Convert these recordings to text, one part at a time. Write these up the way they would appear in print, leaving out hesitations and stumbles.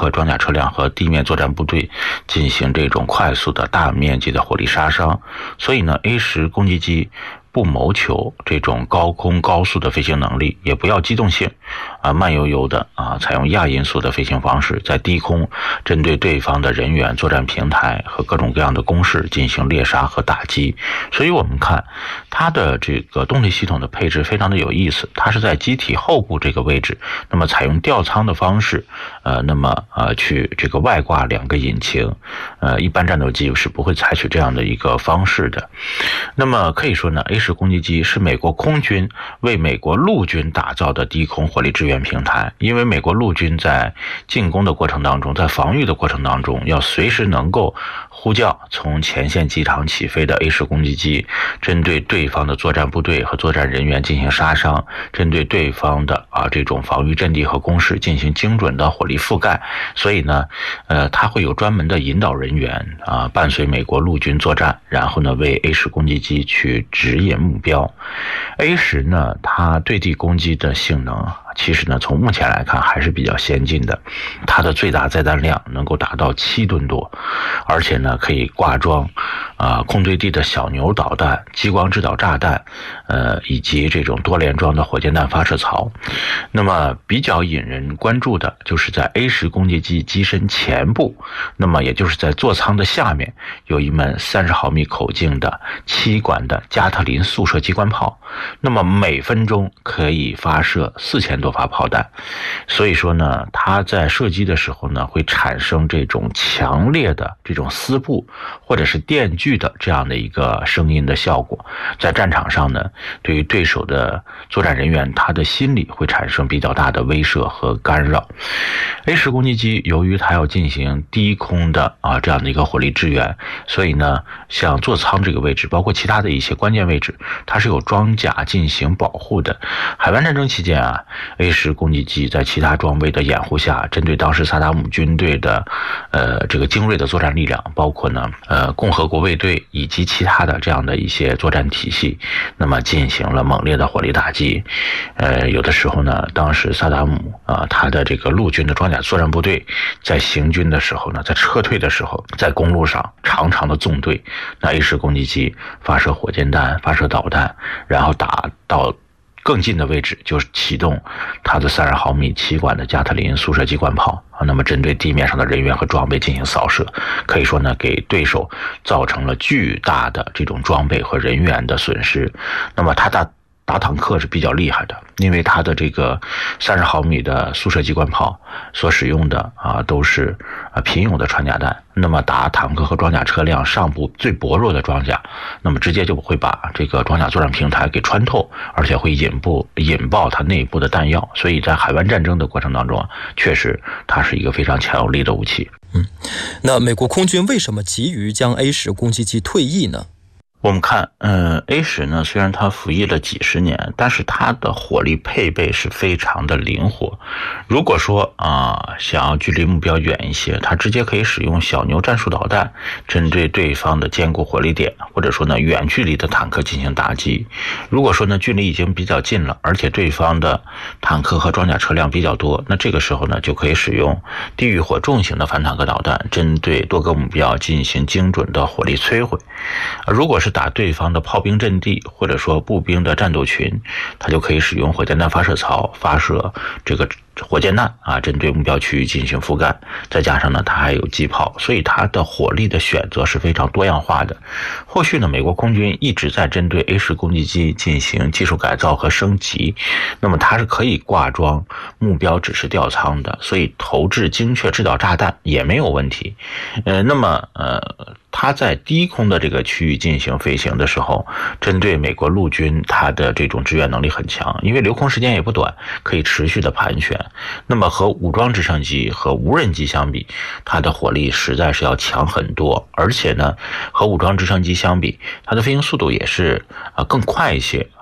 克、装甲车辆和地面作战部队进行这种快速的大面积的火力杀伤。所以呢 A10 攻击机不谋求这种高空高速的飞行能力，也不要机动性，慢悠悠的采用亚音速的飞行方式，在低空针对对方的人员、作战平台和各种各样的工事进行猎杀和打击。所以我们看它的这个动力系统的配置非常的有意思，它是在机体后部这个位置，那么采用吊舱的方式，去这个外挂2个引擎，一般战斗机是不会采取这样的一个方式的。那么可以说呢 A10 攻击机是美国空军为美国陆军打造的低空火力支援平台，因为美国陆军在进攻的过程当中，在防御的过程当中，要随时能够呼叫从前线机场起飞的 A10 攻击机，针对对方的作战部队和作战人员进行杀伤，针对对方的这种防御阵地和工事进行精准的火力覆盖。所以呢它会有专门的引导人员伴随美国陆军作战，然后呢为 A10 攻击机去指引目标。A10 呢它对地攻击的性能其实呢从目前来看还是比较先进的，它的最大载弹量能够达到7吨多，而且呢可以挂装空对地的小牛导弹、激光制导炸弹以及这种多连装的火箭弹发射槽。那么比较引人关注的就是在 A10 攻击机机身前部，那么也就是在座舱的下面，有一门30毫米口径的7管的加特林速射机关炮，那么每分钟可以发射4000多发炮弹。所以说呢它在射击的时候呢会产生这种强烈的这种丝布或者是电锯的这样的一个声音的效果，在战场上呢对于对手的作战人员他的心理会产生比较大的威慑和干扰。A10 攻击机由于它要进行低空的这样的一个火力支援，所以呢像座舱这个位置包括其他的一些关键位置它是有装甲进行保护的。海湾战争期间A10 攻击机在其他装备的掩护下，针对当时萨达姆军队的这个精锐的作战力量，包括呢共和国卫队以及其他的这样的一些作战体系，那么进行了猛烈的火力打击。有的时候呢当时萨达姆他的这个陆军的装甲作战部队在行军的时候呢，在撤退的时候，在公路上长长的纵队，那 A10 攻击机发射火箭弹、发射导弹，然后打到更近的位置就启动它的30毫米7管的加特林速射机关炮，那么针对地面上的人员和装备进行扫射，可以说呢给对手造成了巨大的这种装备和人员的损失。那么它打坦克是比较厉害的，因为它的这个30毫米的速射机关炮所使用的都是贫铀的穿甲弹，那么打坦克和装甲车辆上部最薄弱的装甲，那么直接就会把这个装甲作战平台给穿透，而且会引爆它内部的弹药。所以在海湾战争的过程当中确实它是一个非常强有力的武器。 那美国空军为什么急于将 A10 攻击机退役呢？ 我们看A10呢虽然它服役了几十年，但是它的火力配备是非常的灵活。如果说想要距离目标远一些，它直接可以使用小牛战术导弹针对对方的坚固火力点，或者说呢远距离的坦克进行打击。如果说呢距离已经比较近了，而且对方的坦克和装甲车辆比较多，那这个时候呢就可以使用地狱火重型的反坦克导弹针对多个目标进行精准的火力摧毁。如果是打对方的炮兵阵地或者说步兵的战斗群，它就可以使用火箭弹发射槽发射这个火箭弹针对目标区域进行覆盖，再加上呢它还有机炮，所以它的火力的选择是非常多样化的。后续呢美国空军一直在针对 A10 攻击机进行技术改造和升级，那么它是可以挂装目标指示吊舱的，所以投掷精确制导炸弹也没有问题。那么它在低空的这个区域进行飞行的时候，针对美国陆军它的这种支援能力很强，因为留空时间也不短，可以持续的盘旋。那么和武装直升机和无人机相比，它的火力实在是要强很多，而且呢和武装直升机相比，它的飞行速度也是更快一些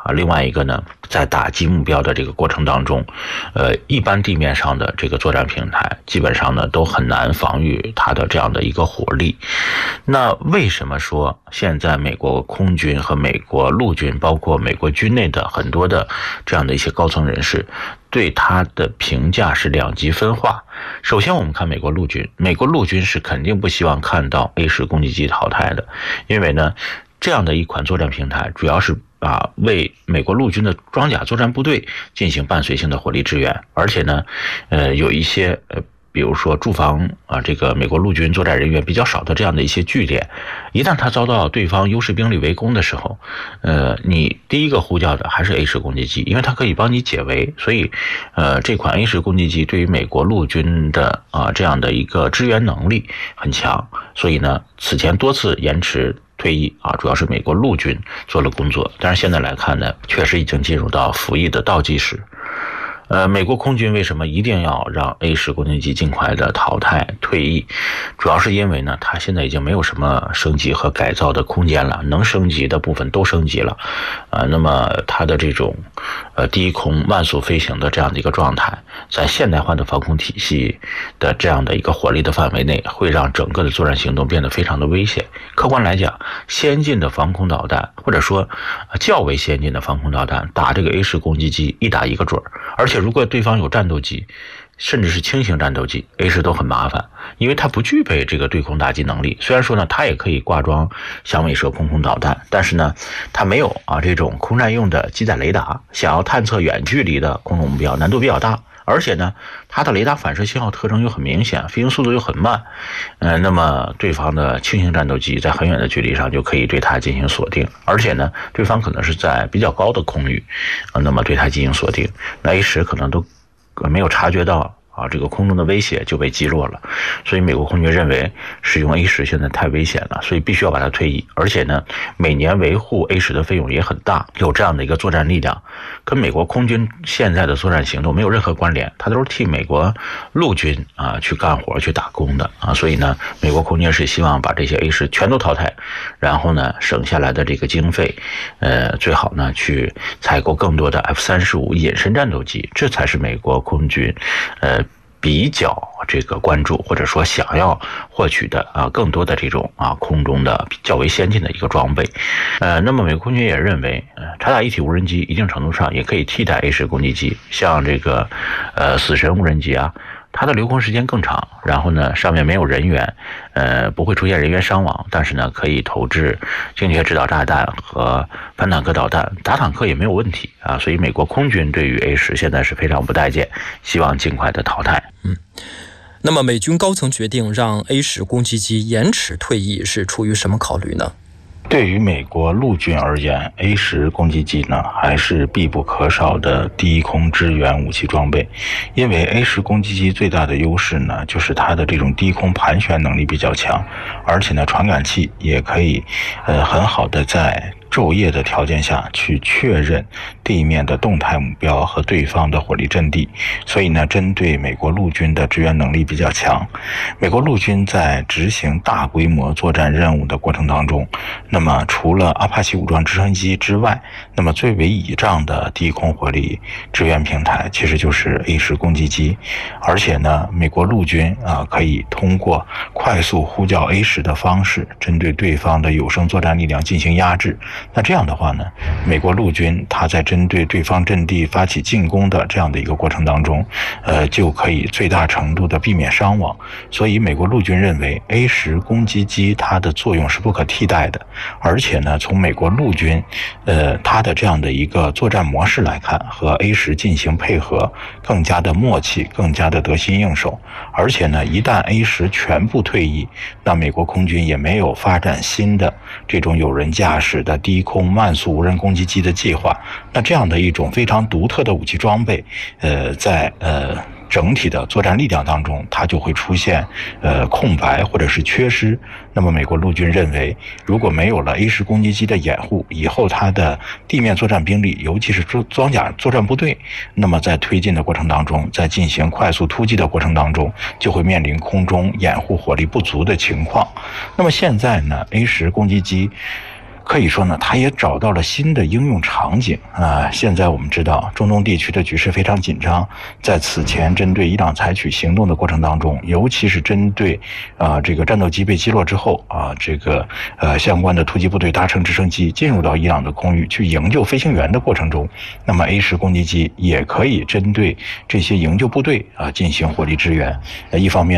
另外一个呢，在打击目标的这个过程当中，一般地面上的这个作战平台基本上呢都很难防御它的这样的一个火力。那为什么说现在美国空军和美国陆军，包括美国军内的很多的这样的一些高层人士对它的评价是两极分化？首先我们看美国陆军，美国陆军是肯定不希望看到 A10 攻击机淘汰的，因为呢这样的一款作战平台主要是为美国陆军的装甲作战部队进行伴随性的火力支援，而且呢有一些比如说驻防这个美国陆军作战人员比较少的这样的一些据点，一旦他遭到对方优势兵力围攻的时候，你第一个呼叫的还是 A10 攻击机，因为它可以帮你解围。所以这款 A10 攻击机对于美国陆军的这样的一个支援能力很强，所以呢此前多次延迟退役主要是美国陆军做了工作，但是现在来看呢，确实已经进入到服役的倒计时。美国空军为什么一定要让 A10 攻击机尽快的淘汰退役？主要是因为呢，它现在已经没有什么升级和改造的空间了，能升级的部分都升级了，那么它的这种低空慢速飞行的这样的一个状态，在现代化的防空体系的这样的一个火力的范围内，会让整个的作战行动变得非常的危险。客观来讲，先进的防空导弹或者说较为先进的防空导弹打这个 A10 攻击机一打一个准，而且如果对方有战斗机甚至是轻型战斗机 A10 都很麻烦，因为它不具备这个对空打击能力。虽然说呢它也可以挂装响尾蛇空空导弹，但是呢它没有这种空战用的机载雷达，想要探测远距离的空中目标难度比较大，而且呢它的雷达反射信号特征又很明显，飞行速度又很慢，那么对方的轻型战斗机在很远的距离上就可以对它进行锁定，而且呢对方可能是在比较高的空域那么对它进行锁定，那 A10 可能都没有察觉到这个空中的威胁就被击落了。所以美国空军认为使用 A10 现在太危险了，所以必须要把它退役，而且呢每年维护 A10 的费用也很大，有这样的一个作战力量跟美国空军现在的作战行动没有任何关联，它都是替美国陆军去干活去打工的所以呢美国空军是希望把这些 A10 全都淘汰，然后呢省下来的这个经费最好呢去采购更多的 F-35隐身战斗机，这才是美国空军比较这个关注或者说想要获取的更多的这种空中的较为先进的一个装备。那么美国空军也认为察打一体无人机一定程度上也可以替代 A10 攻击机，像这个死神无人机它的留空时间更长，然后呢上面没有人员，不会出现人员伤亡，但是呢可以投掷精确制导炸弹和反坦克导弹，打坦克也没有问题所以美国空军对于 A10 现在是非常不待见，希望尽快的淘汰。 那么美军高层决定让 A10 攻击机延迟退役是出于什么考虑呢？ 对于美国陆军而言， A10 攻击机呢还是必不可少的低空支援武器装备。因为 A10 攻击机最大的优势呢就是它的这种低空盘旋能力比较强，而且呢传感器也可以很好的在昼夜的条件下去确认地面的动态目标和对方的火力阵地，所以呢针对美国陆军的支援能力比较强。美国陆军在执行大规模作战任务的过程当中，那么除了阿帕奇武装直升机之外，那么最为倚仗的低空火力支援平台其实就是 A10 攻击机。而且呢美国陆军可以通过快速呼叫 A10 的方式针对对方的有生作战力量进行压制。那这样的话呢，美国陆军它在针对对方阵地发起进攻的这样的一个过程当中，就可以最大程度的避免伤亡。所以美国陆军认为 A10 攻击机它的作用是不可替代的，而且呢，从美国陆军它的这样的一个作战模式来看，和 A10 进行配合更加的默契，更加的得心应手。而且呢，一旦 A10 全部退役，那美国空军也没有发展新的这种有人驾驶的低空慢速无人攻击机的计划。那这样的一种非常独特的武器装备，在整体的作战力量当中，它就会出现空白或者是缺失。那么美国陆军认为，如果没有了 A10 攻击机的掩护，以后它的地面作战兵力，尤其是装甲作战部队，那么在推进的过程当中，在进行快速突击的过程当中，就会面临空中掩护火力不足的情况。那么现在呢， A10 攻击机可以说呢，它也找到了新的应用场景啊。现在我们知道，中东地区的局势非常紧张，在此前针对伊朗采取行动的过程当中，尤其是针对这个战斗机被击落之后啊，这个相关的突击部队搭乘直升机进入到伊朗的空域去营救飞行员的过程中，那么 A10攻击机也可以针对这些营救部队啊进行火力支援。一方面